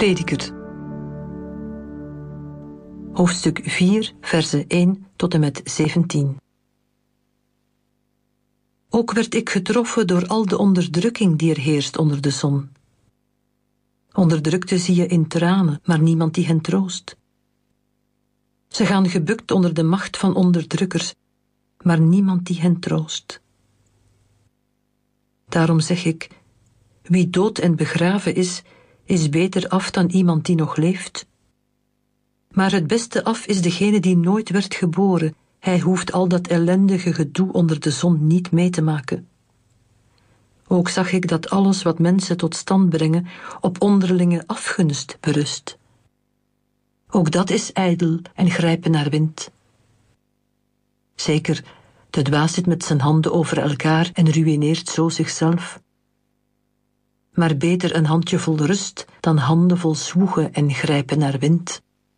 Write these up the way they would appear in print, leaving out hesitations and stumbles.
Prediker. Hoofdstuk 4, versen 1 tot en met 17. Ook werd ik getroffen door al de onderdrukking die er heerst onder de zon. Onderdrukte zie je in tranen, maar niemand die hen troost. Ze gaan gebukt onder de macht van onderdrukkers, maar niemand die hen troost. Daarom zeg ik, wie dood en begraven is beter af dan iemand die nog leeft. Maar het beste af is degene die nooit werd geboren. Hij hoeft al dat ellendige gedoe onder de zon niet mee te maken. Ook zag ik dat alles wat mensen tot stand brengen op onderlinge afgunst berust. Ook dat is ijdel en grijpen naar wind. Zeker, de dwaas zit met zijn handen over elkaar en ruïneert zo zichzelf. Maar beter een handjevol rust dan handen vol zwoegen en grijpen naar wind.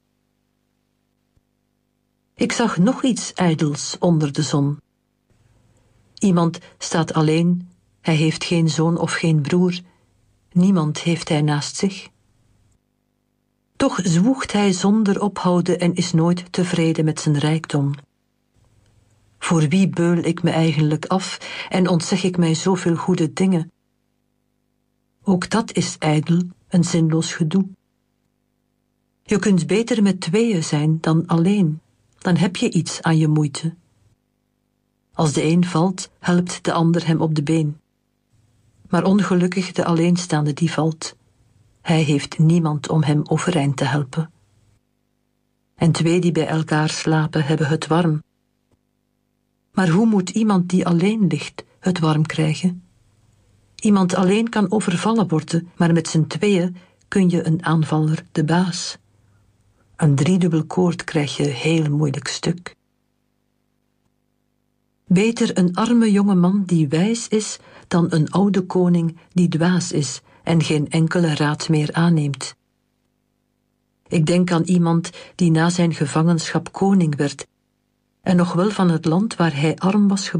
Ik zag nog iets ijdels onder de zon. Iemand staat alleen, hij heeft geen zoon of geen broer, niemand heeft hij naast zich. Toch zwoegt hij zonder ophouden en is nooit tevreden met zijn rijkdom. Voor wie beul ik me eigenlijk af en ontzeg ik mij zoveel goede dingen? Ook dat is ijdel, een zinloos gedoe. Je kunt beter met tweeën zijn dan alleen, dan heb je iets aan je moeite. Als de een valt, helpt de ander hem op de been. Maar ongelukkig de alleenstaande die valt. Hij heeft niemand om hem overeind te helpen. En twee die bij elkaar slapen hebben het warm. Maar hoe moet iemand die alleen ligt het warm krijgen? Iemand alleen kan overvallen worden, maar met z'n tweeën kun je een aanvaller de baas. Een driedubbel koord krijg je heel moeilijk stuk. Beter een arme jonge man die wijs is, dan een oude koning die dwaas is en geen enkele raad meer aanneemt. Ik denk aan iemand die na zijn gevangenschap koning werd en nog wel van het land waar hij arm was geboren